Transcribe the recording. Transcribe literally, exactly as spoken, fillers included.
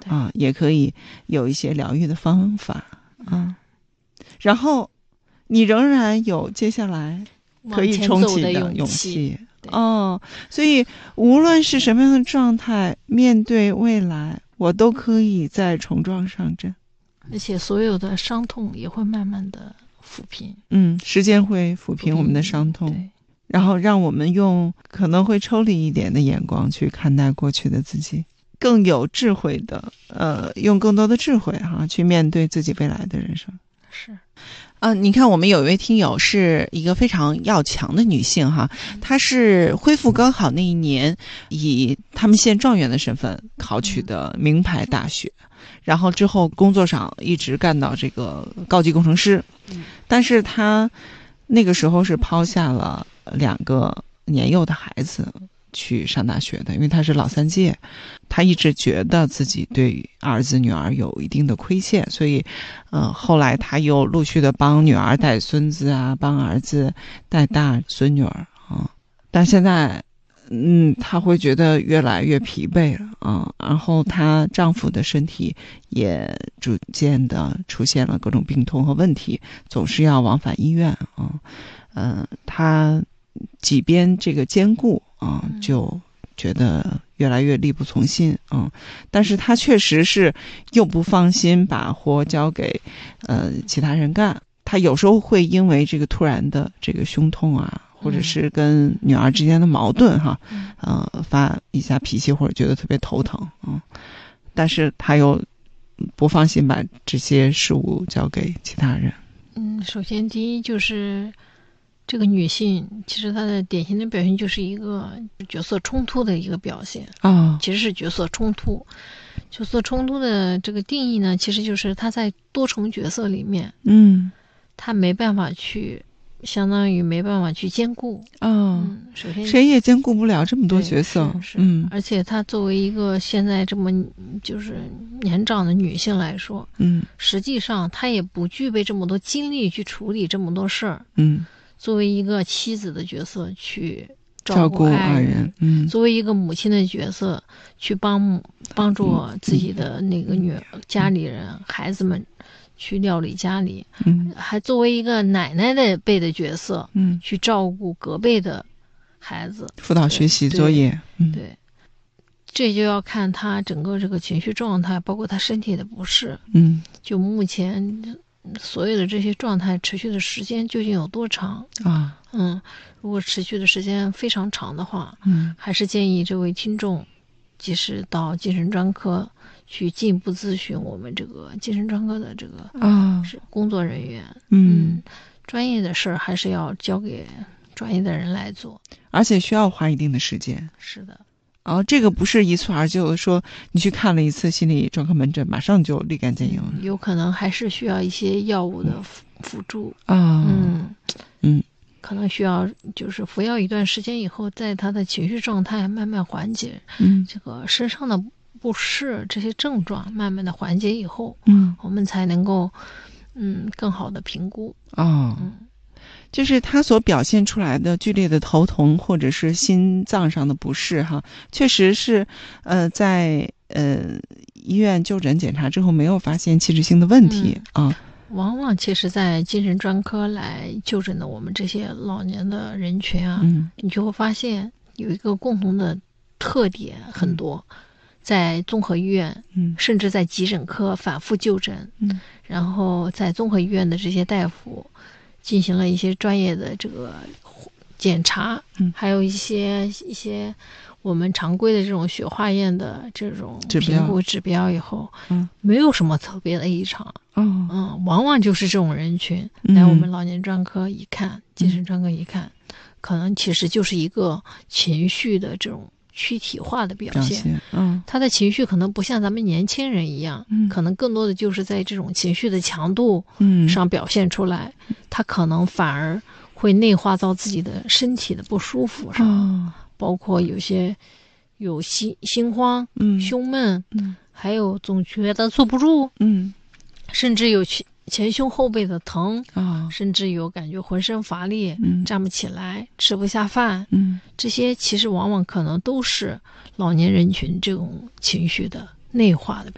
啊，也可以有一些疗愈的方法啊。然后你仍然有接下来可以重启的勇气哦，所以无论是什么样的状态，面对未来，我都可以再重装上阵， 而且所有的伤痛也会慢慢的抚平。 嗯，时间会抚平我们的伤痛，然后让我们用可能会抽离一点的眼光去看待过去的自己，更有智慧的，呃，用更多的智慧哈、啊、去面对自己未来的人生。 是。 嗯、呃，你看我们有一位听友是一个非常要强的女性哈，她是恢复高考那一年以他们县状元的身份考取的名牌大学，然后之后工作上一直干到这个高级工程师，但是她那个时候是抛下了两个年幼的孩子去上大学的，因为他是老三届，他一直觉得自己对儿子女儿有一定的亏欠，所以呃，后来他又陆续的帮女儿带孙子啊，帮儿子带大孙女儿啊，但现在嗯，她会觉得越来越疲惫了啊，然后她丈夫的身体也逐渐的出现了各种病痛和问题，总是要往返医院啊，嗯、呃，她几边这个兼顾啊，就觉得越来越力不从心啊。但是他确实是又不放心把活交给呃其他人干，他有时候会因为这个突然的这个胸痛啊，或者是跟女儿之间的矛盾哈，呃发一下脾气或者觉得特别头疼啊。但是他又不放心把这些事物交给其他人。 嗯，首先第一就是这个女性其实她的典型的表现就是一个角色冲突的一个表现啊、哦，其实是角色冲突。角色冲突的这个定义呢，其实就是她在多重角色里面，嗯，她没办法去，相当于没办法去兼顾啊、哦嗯。首先， 谁也兼顾不了这么多角色， 是是嗯，而且她作为一个现在这么就是年长的女性来说，嗯，实际上她也不具备这么多精力去处理这么多事儿，嗯。作为一个妻子的角色去照顾爱人，人嗯，作为一个母亲的角色去帮帮助自己的那个女儿、嗯、家里人、嗯、孩子们去料理家里，嗯，还作为一个奶奶的辈的角色，嗯，去照顾隔辈的孩子， 辅导学习作业， 对，嗯、对，这就要看他整个这个情绪状态，包括他身体的不适，嗯，就目前。所有的这些状态持续的时间究竟有多长啊？嗯，如果持续的时间非常长的话，嗯，还是建议这位听众及时到精神专科去进一步咨询我们这个精神专科的这个啊是工作人员。嗯，嗯专业的事儿还是要交给专业的人来做， 而且需要花一定的时间。 是的。 哦，这个不是一蹴而就，说你去看了一次心理专科门诊，马上就立竿见影了、 嗯。有可能还是需要一些药物的辅助啊、哦，嗯嗯， 可能需要就是服药一段时间以后，在他的情绪状态慢慢缓解，嗯，这个身上的不适这些症状慢慢的缓解以后，嗯，我们才能够嗯更好的评估啊、哦，嗯。就是他所表现出来的剧烈的头痛或者是心脏上的不适哈，确实是呃在呃医院就诊检查之后没有发现器质性的问题、嗯、啊。 往往其实在精神专科来就诊的我们这些老年的人群啊，嗯，你就会发现有一个共同的特点很多，嗯、在综合医院，嗯，甚至在急诊科反复就诊，嗯，然后在综合医院的这些大夫进行了一些专业的这个检查，嗯，还有一些一些我们常规的这种血化验的这种评估指标以后，嗯，没有什么特别的异常，嗯嗯，往往就是这种人群来我们老年专科一看，嗯、精神专科一看，可能其实就是一个情绪的这种躯体化的表现，表现嗯，他的情绪可能不像咱们年轻人一样，嗯，可能更多的就是在这种情绪的强度上表现出来，嗯、他可能反而会内化到自己的身体的不舒服上，哦、包括有些有心心慌、嗯、胸闷，嗯，还有总觉得坐不住，嗯，甚至有前前胸后背的疼啊、哦，甚至有感觉浑身乏力，嗯，站不起来，吃不下饭，嗯，这些其实往往可能都是老年人群这种情绪的内化的表现。